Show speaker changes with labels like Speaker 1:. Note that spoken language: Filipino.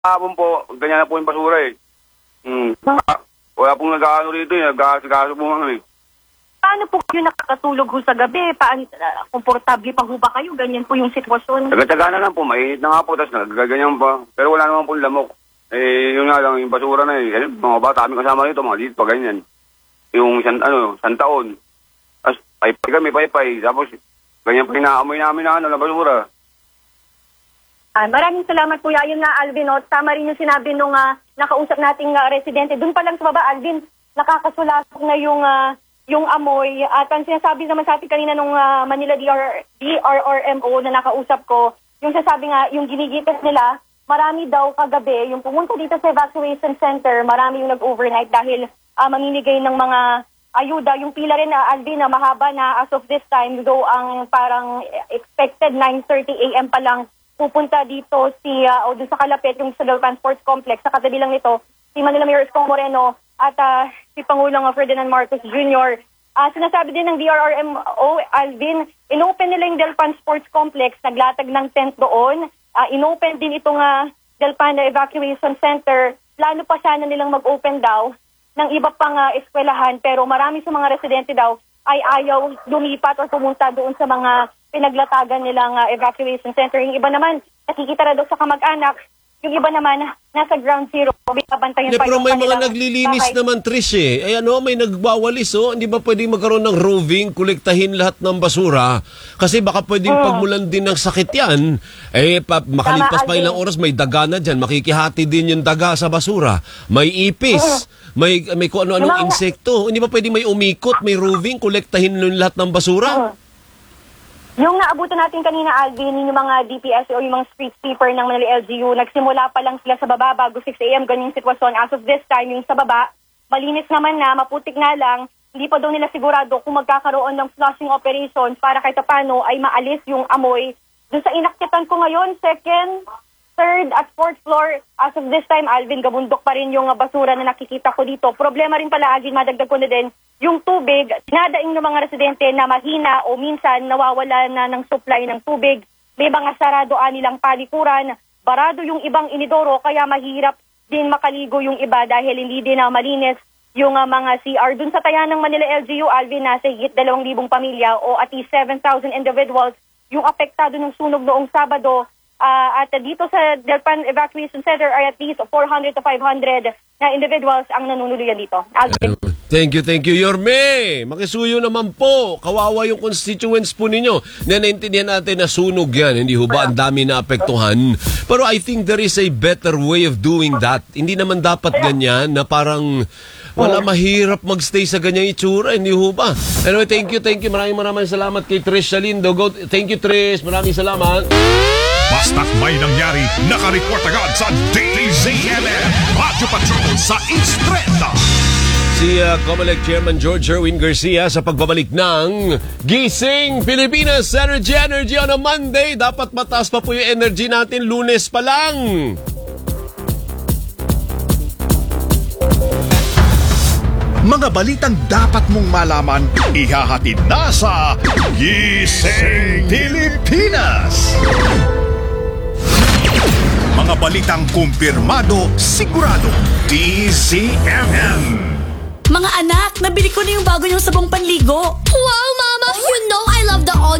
Speaker 1: Hapon po, ganyan na po yung basura eh. Wala pong nag-aano rito eh, nag-aasikaso po kami.
Speaker 2: Paano po kayo nakakatulog ho sa gabi? Komportable pa ho ba kayo? Ganyan po yung sitwasyon.
Speaker 1: Taga-taga na lang po, mainit na nga po, tapos nagaganyan pa. Pero wala naman po lamok. Eh, yun nga lang, yung basura na eh. Mga bata kami kasama rito, mga dito pa ganyan. Yung isang taon. Tapos, paypay. Tapos, ganyan pa inaamoy namin na basura.
Speaker 2: Maraming salamat po. Yun nga, Alvin. No? Tama rin yung sinabi nung nakausap nating residente. Doon pa lang sa baba, Alvin, nakakasulasok na yung amoy. At ang sinasabi naman sa atin kanina nung Manila DRRMO na nakausap ko, yung sasabi nga, yung ginigitas nila, marami daw kagabi, yung pumunta dito sa evacuation center, marami yung nag-overnight dahil mamimigay ng mga ayuda. Yung pila rin, Alvin, na mahaba na as of this time, though ang parang expected 9:30 a.m. pa lang, pupunta dito o doon sa kalapit, yung sa Delpan Sports Complex, sa katabi lang nito, si Manila Mayor Isko Moreno at si Pangulong Ferdinand Marcos Jr. Sinasabi din ng DRRMO, Alvin, inopen nila yung Delpan Sports Complex, naglatag ng tent doon. Inopen din itong Delpan Evacuation Center. Plano pa sana nilang mag-open daw ng iba pang eskwelahan, pero marami sa mga residente daw ay ayaw lumipat o pumunta doon sa mga pinaglatagan nilang evacuation center. Yung iba naman, nakikita na daw sa kamag-anak. Yung iba naman, nasa ground zero. Binabantayan pa
Speaker 3: pero
Speaker 2: yung
Speaker 3: may mga
Speaker 2: kanilang
Speaker 3: naglilinis
Speaker 2: bahay.
Speaker 3: naman, Trish eh. Ay may nagwawalis Hindi ba pwedeng magkaroon ng roving, kolektahin lahat ng basura? Kasi baka pwedeng pagmulan din ng sakit yan. Makalipas pa ilang oras, may daga na dyan. Makikihati din yung daga sa basura. May ipis. May kung ano-anong insekto. Hindi ba pwedeng may umikot, may roving, kolektahin lahat ng basura?
Speaker 2: Yung naabutan natin kanina, Alvin, yung mga DPS o yung mga street sweeper ng Manila LGU, nagsimula pa lang sila sa baba bago 6 a.m. Ganyan yung sitwasyon. As of this time, yung sa baba, malinis naman na, maputik na lang. Hindi pa daw nila sigurado kung magkakaroon ng flushing operations para kahit paano ay maalis yung amoy. Doon sa inakyatan ko ngayon, 2nd, 3rd at 4th floor, as of this time, Alvin, gabundok pa rin yung basura na nakikita ko dito. Problema rin pala, Alvin, madagdag ko na din, yung tubig, dinadaing ng mga residente na mahina o minsan nawawala na ng supply ng tubig. May mga sarado nilang palikuran, barado yung ibang inidoro, kaya mahirap din makaligo yung iba dahil hindi din malinis yung mga CR. Dun sa tayan ng Manila LGU, Alvin, nasa higit 2,000 pamilya o at least 7,000 individuals yung apektado ng sunog noong Sabado. At dito sa Delpan Evacuation Center ay at least 400 to 500 na individuals ang nanunuluyan dito. Alvin.
Speaker 3: Thank you, Yorme. Makisuyo naman po. Kawawa yung constituents po ninyo. Naintindihan natin na sunog yan. Hindi ho ba ang dami na apektuhan? Pero I think there is a better way of doing that. Hindi naman dapat ganyan na parang mahirap magstay sa ganyang itsura. Hindi ho ba? Anyway, thank you. Maraming salamat kay Trish Salindo. Thank you, Trish. Maraming salamat.
Speaker 4: Basta't may nangyari, naka-report agad sa DZMM Radyo Patrol sa Istreta.
Speaker 3: Si COMELEC Chairman George Erwin Garcia sa pagbabalik ng Gising Pilipinas Energy on a Monday. Dapat mataas pa po yung energy natin, Lunes pa lang.
Speaker 4: Mga balitang dapat mong malaman, ihahatid na sa Gising Pilipinas. Mga balitang kumpirmado, sigurado, DZMM.
Speaker 5: Mga anak, nabili ko na yung bago niyong sabong panligo.
Speaker 6: Wow, Mama! You know I love the all